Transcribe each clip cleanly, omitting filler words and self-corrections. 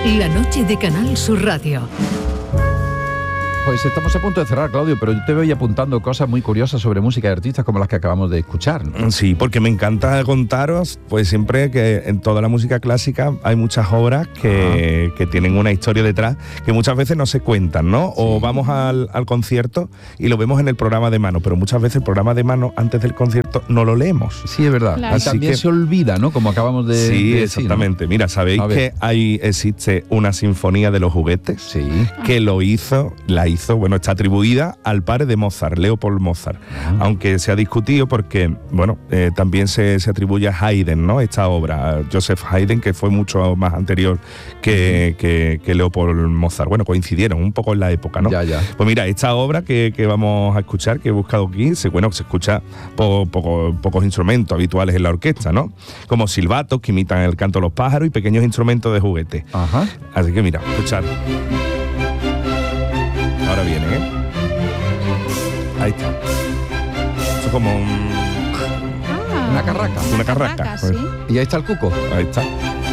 La noche de Canal Sur Radio. Pues estamos a punto de cerrar, Claudio, pero yo te voy apuntando cosas muy curiosas sobre música de artistas como las que acabamos de escuchar, ¿no? Sí, porque me encanta contaros, pues siempre que en toda la música clásica hay muchas obras que tienen una historia detrás que muchas veces no se cuentan, ¿no? Sí. O vamos al concierto y lo vemos en el programa de mano, pero muchas veces el programa de mano antes del concierto no lo leemos. Sí, es verdad. Claro. Y también se olvida, ¿no? Como acabamos de decir, exactamente. ¿no? Mira, ¿sabéis que existe una sinfonía de los juguetes? Sí. Que está atribuida al padre de Mozart, Leopold Mozart, aunque se ha discutido porque, también se atribuye a Haydn, ¿no? Esta obra, a Joseph Haydn, que fue mucho más anterior que Leopold Mozart. Bueno, coincidieron un poco en la época, ¿no? Ya. Pues mira, esta obra que vamos a escuchar, que he buscado aquí, se escucha pocos instrumentos habituales en la orquesta, ¿no? Como silbatos que imitan el canto de los pájaros y pequeños instrumentos de juguete. Ajá. Así que mira, escuchad. Ahora viene, ¿eh? Ahí está. Eso es como una carraca. Una carraca. Sí. Y ahí está el cuco. Ahí está.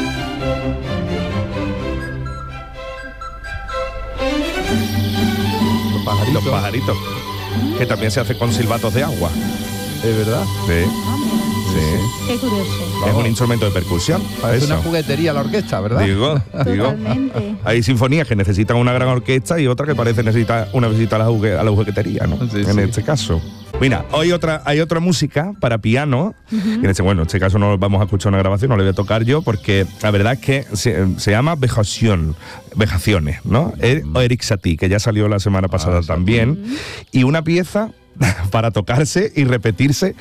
Los pajaritos. Que también se hace con silbatos de agua. ¿Es verdad? Sí. Sí. Qué curioso. Es un instrumento de percusión. Parece una juguetería la orquesta, ¿verdad? Digo. Totalmente. Hay sinfonías que necesitan una gran orquesta y otra que parece necesitar una visita a la juguetería, ¿no? Sí, en este caso. Mira, hay otra música para piano. En este caso no vamos a escuchar una grabación, no le voy a tocar yo, porque la verdad es que se llama Vejaciones, ¿no? O Eric Satie, que ya salió la semana pasada también. Y una pieza para tocarse y repetirse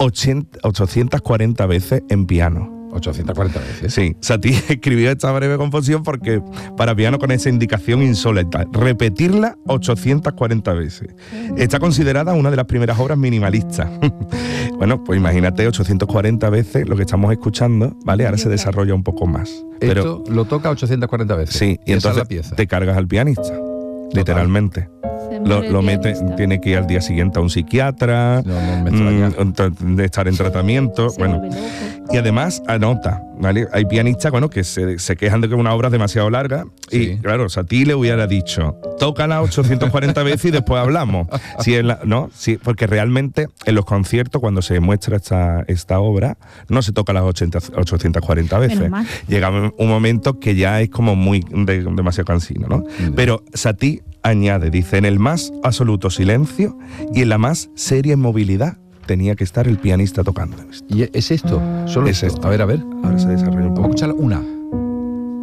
840 veces en piano. 840 veces. Sí, Satie escribió esta breve composición porque para piano con esa indicación insólita, repetirla 840 veces. Está considerada una de las primeras obras minimalistas. Bueno, pues imagínate 840 veces lo que estamos escuchando, ¿vale? Ahora se desarrolla un poco más. Esto lo toca 840 veces. Sí, y entonces te cargas al pianista, literalmente. Lo mete, tiene que ir al día siguiente a un psiquiatra, de estar en tratamiento, y además anota, ¿vale? Hay pianistas, que se quejan de que una obra es demasiado larga, y claro, Satie le hubiera dicho, tócala 840 veces y después hablamos. Sí, porque realmente en los conciertos, cuando se muestra esta obra, no se toca las 840 veces. Llega un momento que ya es como demasiado cansino, ¿no? Pero Satie añade, dice, en el más absoluto silencio y en la más seria inmovilidad tenía que estar el pianista tocando. ¿Y es esto? ¿Solo es esto? esto. A ver. Ahora se desarrolla un poco. Vamos a escuchar una.